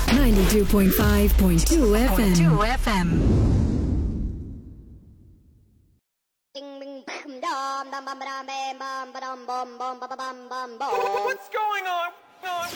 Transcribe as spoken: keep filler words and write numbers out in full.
ninety-two point five point two F M. two F M. What's going on?